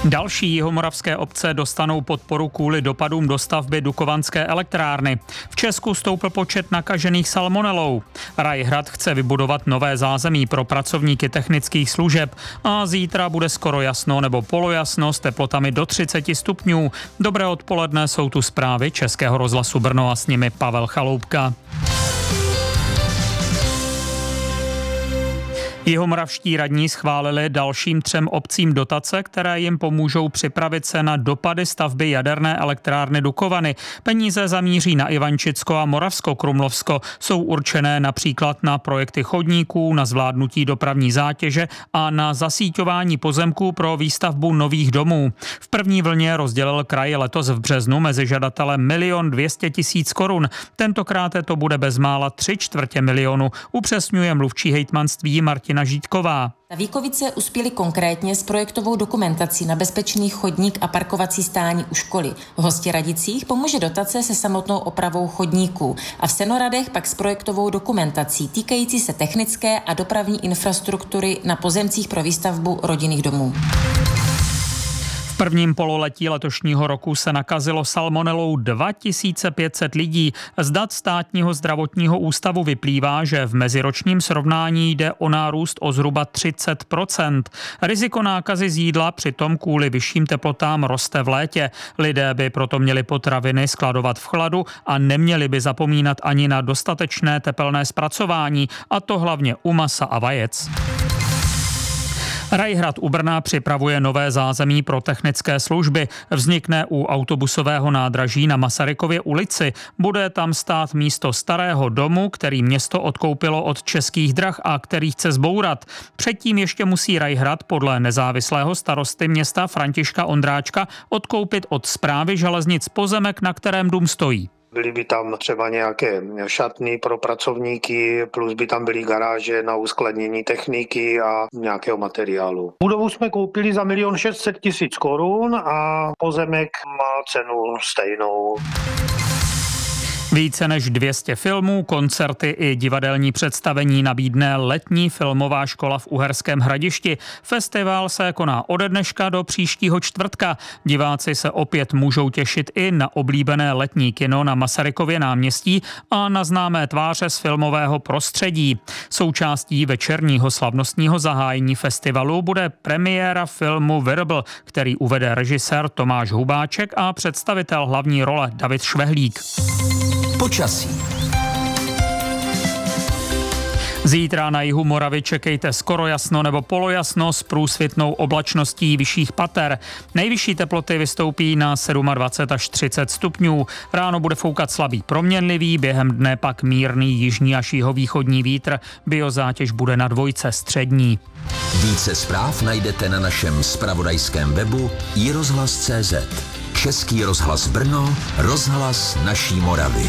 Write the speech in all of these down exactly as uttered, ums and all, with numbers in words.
Další jihomoravské obce dostanou podporu kvůli dopadům dostavby Dukovanské elektrárny. V Česku stoupl počet nakažených salmonelou. Rajhrad chce vybudovat nové zázemí pro pracovníky technických služeb a zítra bude skoro jasno nebo polojasno s teplotami do třicet stupňů. Dobré odpoledne, jsou tu zprávy Českého rozhlasu Brno a s nimi Pavel Chaloupka. Jihomoravští radní schválili dalším třem obcím dotace, které jim pomůžou připravit se na dopady stavby jaderné elektrárny Dukovany. Peníze zamíří na Ivančicko a Moravsko-Krumlovsko. Jsou určené například na projekty chodníků, na zvládnutí dopravní zátěže a na zasíťování pozemků pro výstavbu nových domů. V první vlně rozdělil kraj letos v březnu mezi žadatele milion dvěstě tisíc korun. Tentokrát to bude bezmála tři čtvrtě milionu, upřesňuje mluvčí hejtmanství Martina Žítková. Víkovice uspěli konkrétně s projektovou dokumentací na bezpečný chodník a parkovací stání u školy. V Hostiradicích pomůže dotace se samotnou opravou chodníků a v Senoradech pak s projektovou dokumentací týkající se technické a dopravní infrastruktury na pozemcích pro výstavbu rodinných domů. V prvním pololetí letošního roku se nakazilo salmonelou dva tisíce pět set lidí. Z dat státního zdravotního ústavu vyplývá, že v meziročním srovnání jde o nárůst o zhruba třicet procent. Riziko nákazy z jídla přitom kvůli vyšším teplotám roste v létě. Lidé by proto měli potraviny skladovat v chladu a neměli by zapomínat ani na dostatečné tepelné zpracování, a to hlavně u masa a vajec. Rajhrad u Brna připravuje nové zázemí pro technické služby. Vznikne u autobusového nádraží na Masarykově ulici. Bude tam stát místo starého domu, který město odkoupilo od Českých drah a který chce zbourat. Předtím ještě musí Rajhrad podle nezávislého starosty města Františka Ondráčka odkoupit od Správy železnic pozemek, na kterém dům stojí. Byly by tam třeba nějaké šatny pro pracovníky, plus by tam byly garáže na uskladnění techniky a nějakého materiálu. Budovu jsme koupili za milion šest set tisíc korun a pozemek má cenu stejnou. Více než dvě stě filmů, koncerty i divadelní představení nabídne letní filmová škola v Uherském Hradišti. Festival se koná ode dneška do příštího čtvrtka. Diváci se opět můžou těšit i na oblíbené letní kino na Masarykově náměstí a na známé tváře z filmového prostředí. Součástí večerního slavnostního zahájení festivalu bude premiéra filmu Virbl, který uvede režisér Tomáš Hubáček a představitel hlavní role David Švehlík. Počasí. Zítra na jihu Moravy čekejte skoro jasno nebo polojasno s průsvitnou oblačností vyšších pater. Nejvyšší teploty vystoupí na dvacet sedm až třicet stupňů. Ráno bude foukat slabý proměnlivý, během dne pak mírný jižní až jihovýchodní vítr. Biozátěž bude na dvojce střední. Více zpráv najdete na našem zpravodajském webu i rozhlas tečka cé zet. Český rozhlas Brno, rozhlas naší Moravy.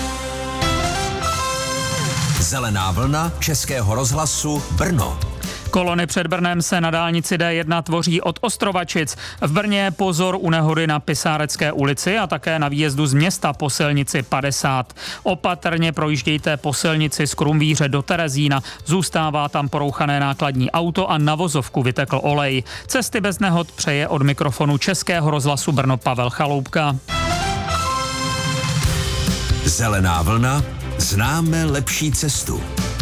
Zelená vlna Českého rozhlasu Brno. Kolony před Brnem se na dálnici D jedna tvoří od Ostrovačic. V Brně pozor u nehody na Pisárecké ulici a také na výjezdu z města po silnici padesát. Opatrně projíždějte po silnici z Krumvíře do Terezína. Zůstává tam porouchané nákladní auto a na vozovku vytekl olej. Cesty bez nehod přeje od mikrofonu Českého rozhlasu Brno Pavel Chaloupka. Zelená vlna. Známe lepší cestu.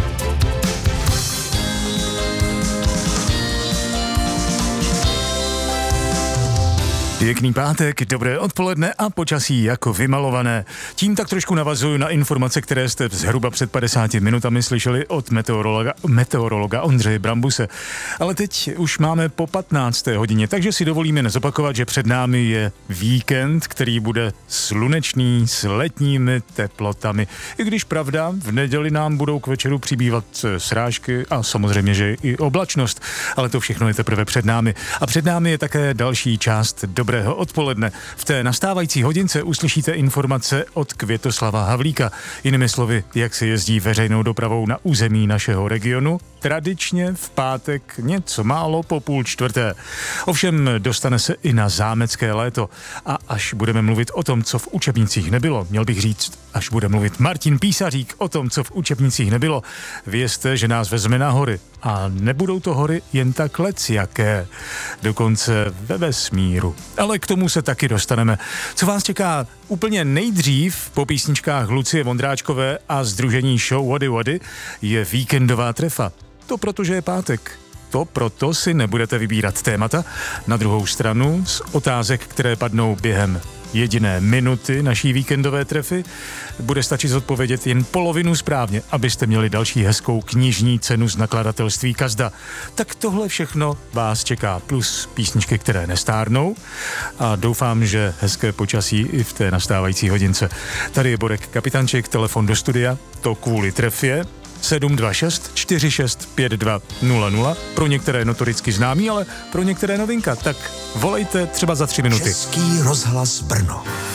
Pěkný pátek, dobré odpoledne a počasí jako vymalované. Tím tak trošku navazuju na informace, které jste zhruba před padesáti minutami slyšeli od meteorologa, meteorologa Ondřeje Brambuse. Ale teď už máme po patnácté hodině, takže si dovolíme nezopakovat, že před námi je víkend, který bude slunečný s letními teplotami. I když pravda, v neděli nám budou k večeru přibývat srážky a samozřejmě, že i oblačnost, ale to všechno je teprve před námi. A před námi je také další část dobrého odpoledne. V té nastávající hodince uslyšíte informace od Květoslava Havlíka. Jinými slovy, jak se jezdí veřejnou dopravou na území našeho regionu. tradičně v pátek něco málo po půl čtvrté. Ovšem dostane se i na zámecké léto. A až budeme mluvit o tom, co v učebnicích nebylo, měl bych říct, až bude mluvit Martin Písařík o tom, co v učebnicích nebylo, vězte, že nás vezme na hory. A nebudou to hory jen tak lecjaké, dokonce ve vesmíru. Ale k tomu se taky dostaneme. Co vás čeká úplně nejdřív po písničkách Lucie Vondráčkové a sdružení Show Wody Wody je víkendová trefa. To protože je pátek. To proto si nebudete vybírat témata. Na druhou stranu z otázek, které padnou během jediné minuty naší víkendové trefy, bude stačit zodpovědět jen polovinu správně, abyste měli další hezkou knižní cenu z nakladatelství Kazda. Tak tohle všechno vás čeká, plus písničky, které nestárnou a doufám, že hezké počasí i v té nastávající hodince. Tady je Borek Kapitanček, telefon do studia, to kvůli trefě. sedm dva šest čtyři šest pět dva nula nula, pro některé notoricky známý, ale pro některé novinka, tak volejte třeba za tři minuty. Český rozhlas Brno.